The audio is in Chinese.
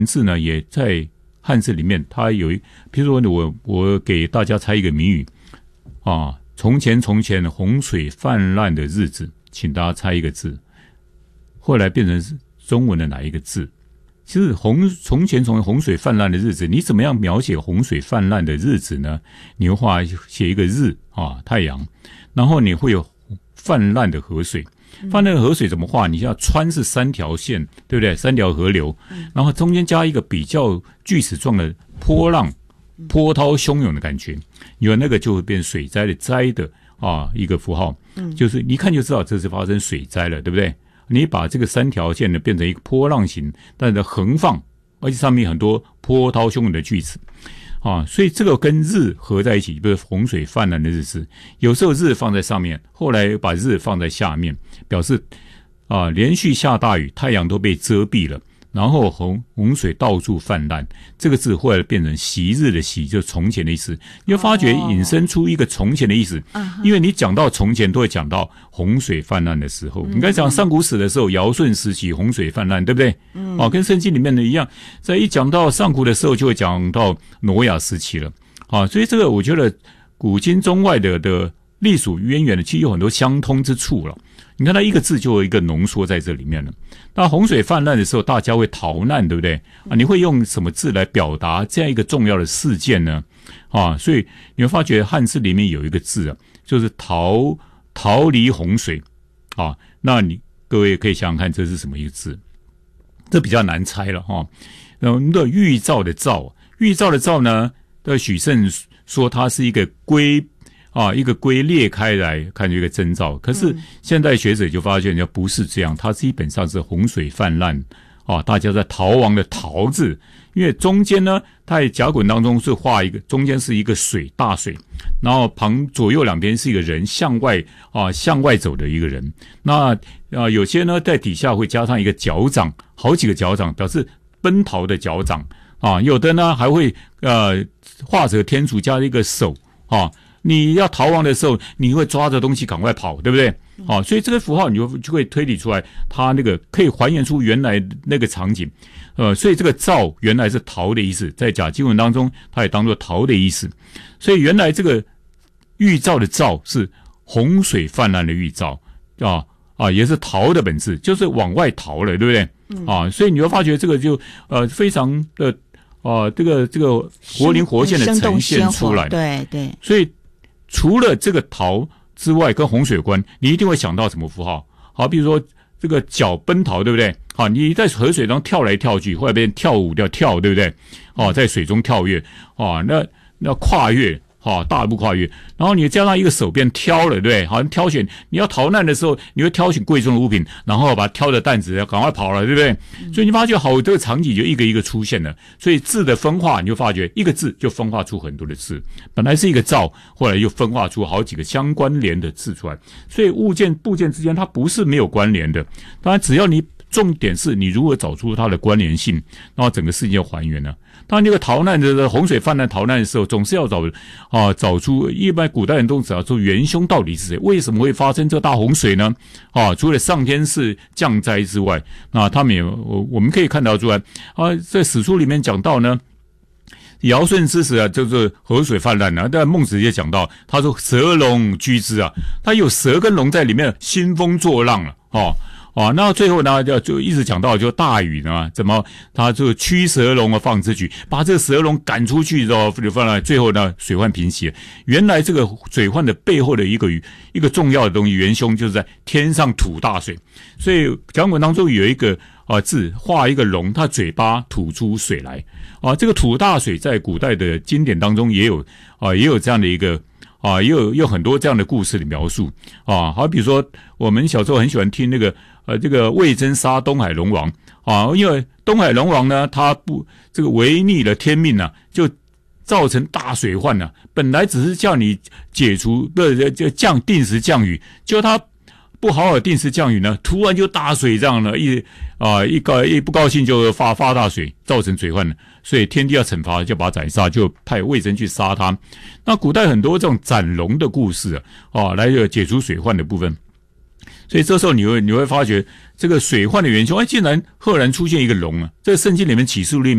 字呢，也在汉字里面，它有比如说我给大家猜一个谜语啊，从前洪水泛滥的日子，请大家猜一个字，后来变成中文的哪一个字？其实从前洪水泛滥的日子，你怎么样描写洪水泛滥的日子呢？你会写一个日啊，太阳，然后你会有泛滥的河水。泛滥的河水怎么画？你要川是3条线，对不对？3条河流，然后中间加一个比较锯齿状的波浪，波涛汹涌的感觉，有那个就会变水灾的灾的一个符号，就是你一看就知道这是发生水灾了，对不对？你把这个3条线呢变成一个波浪形，但是横放，而且上面很多波涛汹涌的锯齿。所以这个跟日合在一起，比如洪水泛滥的日子，有时候日放在上面，后来把日放在下面，表示连续下大雨，太阳都被遮蔽了，然后洪水到处泛滥。这个字后来变成昔日的昔，就是从前的意思。你会发觉引申出一个从前的意思，因为你讲到从前都会讲到洪水泛滥的时候。你刚才讲上古史的时候，尧舜时期洪水泛滥，对不对？跟圣经里面的一样，在一讲到上古的时候，就会讲到挪亚时期了。所以这个我觉得古今中外的历史渊源的，其实有很多相通之处了。你看它一个字就有一个浓缩在这里面了。那洪水泛滥的时候，大家会逃难，对不对？你会用什么字来表达这样一个重要的事件呢？所以你会发觉汉字里面有一个字就是逃离洪水。那各位可以想想看，这是什么一个字？这比较难猜了然后那预兆的兆，预兆的兆呢，许慎说它是一个龟裂开来看这个征兆，可是现代学者就发现不是这样，它基本上是洪水泛滥大家在逃亡的逃字，因为中间呢，它在甲骨文当中是画一个，中间是一个水，大水，然后左右两边是一个人向外走的一个人。那有些呢在底下会加上一个脚掌，好几个脚掌，表示奔逃的脚掌有的呢还会画着天竺加一个手你要逃亡的时候，你会抓着东西赶快跑，对不对？所以这个符号你就会推理出来，它那个可以还原出原来那个场景。所以这个兆原来是逃的意思，在甲经文当中，它也当作逃的意思。所以原来这个预兆的兆是洪水泛滥的预兆也是逃的本质，就是往外逃了，对不对？所以你会发觉这个就非常的这个活灵活现的呈现出来。 对对， 所以除了这个逃之外，跟洪水有关，你一定会想到什么符号？好，比如说这个脚奔逃，对不对？你在河水中跳来跳去，后来变跳舞要跳，对不对？在水中跳跃那跨越大步跨越，然后你加上一个手边挑了，对不对？好像挑选你要逃难的时候，你会挑选贵重的物品，然后把它挑的担子要赶快跑了，对不对？所以你发觉这个场景就一个一个出现了。所以字的分化，你就发觉一个字就分化出很多的字，本来是一个兆，后来又分化出好几个相关联的字出来。所以部件之间它不是没有关联的，当然只要你重点是你如何找出它的关联性，然后整个事情就还原了。当然，这个逃难的洪水泛滥逃难的时候，总是要找出，一般古代人都找出元凶到底是谁，为什么会发生这大洪水呢？除了上天是降灾之外，那他们我们可以看到出来在史书里面讲到呢，尧舜之时就是河水泛滥但孟子也讲到，他说蛇龙居之他有蛇跟龙在里面兴风作浪了那最后呢，就一直讲到就大禹呢，怎么他就驱蛇龙放之举，把这个蛇龙赶出去之后，最后呢水患平息了。原来这个水患的背后的一个重要的东西元凶，就是在天上吐大水。所以甲骨文当中有一个字画一个龙，它嘴巴吐出水来这个吐大水在古代的经典当中也有这样的一个也有很多这样的故事的描述好比如说我们小时候很喜欢听那个这个魏征杀东海龙王因为东海龙王呢，他这个违逆了天命就造成大水患本来只是叫你解除定时降雨，结果他不好好定时降雨呢，突然就大水这样了，一不高兴就发大水，造成水患了。所以天帝要惩罚，就把他斩杀，就派魏征去杀他。那古代很多这种斩龙的故事来解除水患的部分。 所以这时候你会发觉这个水患的元凶，竟然赫然出现一个龙啊！这个圣经里面启示录里